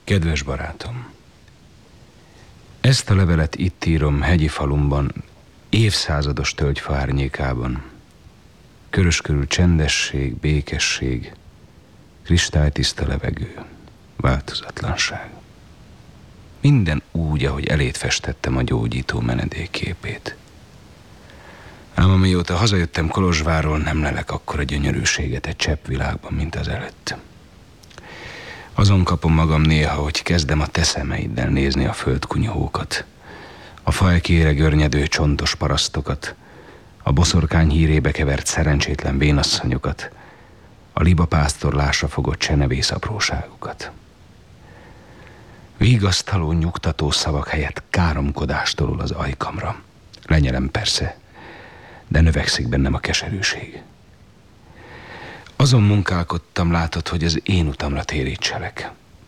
Kedves barátom, ezt a levelet itt írom hegyi falumban, évszázados tölgyfa árnyékában. Körös körül csendesség, békesség, kristálytiszta levegő, változatlanság. Minden úgy, ahogy elét festettem a gyógyító menedékképét. Ám amióta hazajöttem Kolozsvárról, nem lelek akkora gyönyörűséget egy csepp világban, mint az előtt. Azon kapom magam néha, hogy kezdem a te szemeiddel nézni a földkunyhókat, a fajkére görnyedő csontos parasztokat, a boszorkány hírébe kevert szerencsétlen vénasszonyokat, a libapásztorlásra fogott csenevész apróságokat. Vigasztaló, nyugtató szavak helyett káromkodást tolul az ajkamra. Lenyelem persze, de növekszik bennem a keserűség. Azon munkálkodtam, látod, hogy az én utamra térítselek.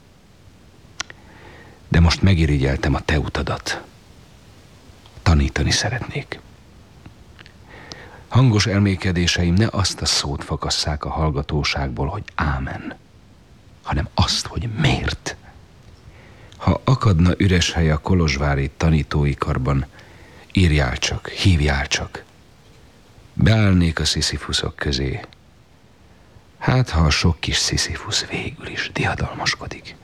De most megirigyeltem a te utadat. Tanítani szeretnék. Hangos elmékedéseim ne azt a szót fakasszák a hallgatóságból, hogy ámen, hanem azt, hogy miért. Ha akadna üres hely a kolozsvári tanítói karban, írjál csak, hívjál csak. Beállnék a sziszifuszok közé. Hát, ha a sok kis sziszifusz végül is diadalmaskodik.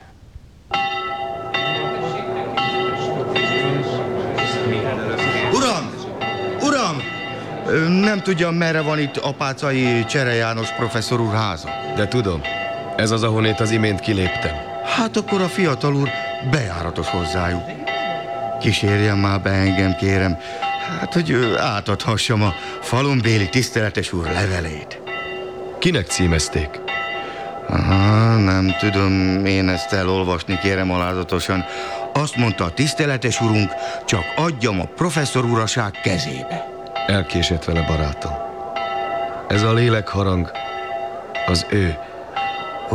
Uram! Uram! Nem tudjam, merre van itt Apáczai Csere János professzor úr háza. De tudom, ez az, ahonnét az imént kiléptem. Hát akkor a fiatal úr bejáratos hozzájuk. Kísérjen már be engem, kérem, hát, hogy átadhassam a falumbéli tiszteletes úr levelét. Kinek címezték? Aha, nem tudom én ezt elolvasni, kérem alázatosan. Azt mondta a tiszteletes urunk, csak adjam a professzor uraság kezébe. Elkésett vele, barátom. Ez a lélekharang az ő